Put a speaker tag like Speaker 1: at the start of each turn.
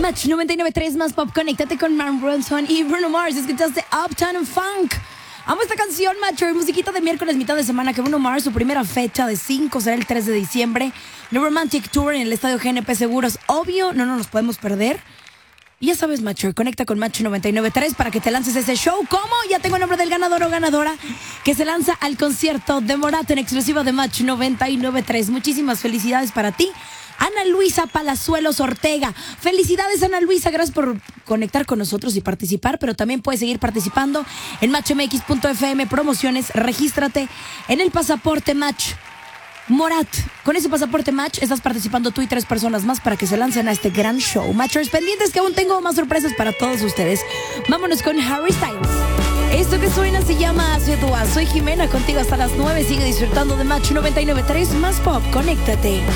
Speaker 1: Match 99.3 más pop. Conéctate con Mark Ronson y Bruno Mars. Escuchaste Uptown Funk. Amo esta canción, macho. Y musiquita de miércoles, mitad de semana. Que Bruno Mars, su primera fecha de 5 será el 3 de diciembre. The Romantic Tour en el estadio GNP Seguros. Obvio, no nos podemos perder. Y ya sabes, macho, conecta con Macho 99.3 para que te lances ese show. ¿Cómo? Ya tengo el nombre del ganador o ganadora que se lanza al concierto de Morat en exclusiva de Macho 99.3. Muchísimas felicidades para ti, Ana Luisa Palazuelos Ortega. Felicidades, Ana Luisa, gracias por conectar con nosotros y participar, pero también puedes seguir participando en matchmx.fm promociones. Regístrate en el pasaporte Match Morat. Con ese pasaporte Match estás participando tú y 3 personas más para que se lancen a este gran show. Matchers pendientes que aún tengo más sorpresas para todos ustedes. Vámonos con Harry Styles. Esto que suena se llama Hacia Dua. Soy Jimena, contigo hasta las 9. Sigue disfrutando de Match 99.3 más pop. Conéctate.